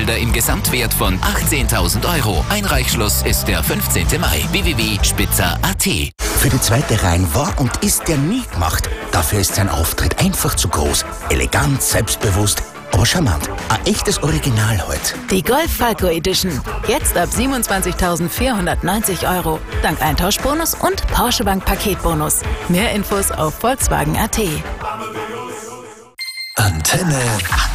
Fördergelder im Gesamtwert von 18.000 €. Einreichschluss ist der 15. Mai. www.spitzer.at. Für die zweite Reihe war und ist der nie gemacht. Dafür ist sein Auftritt einfach zu groß. Elegant, selbstbewusst, aber charmant. Ein echtes Original heute. Die Golf Falco Edition. Jetzt ab 27.490 €. Dank Eintauschbonus und Porsche Bank Paketbonus. Mehr Infos auf Volkswagen.at. Antenne